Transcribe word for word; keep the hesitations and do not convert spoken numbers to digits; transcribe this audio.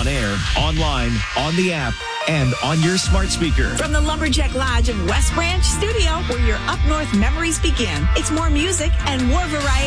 on air, online, on the app, and on your smart speaker. From the Lumberjack Lodge of West Branch Studio, where your up north memories begin. It's more music and more variety.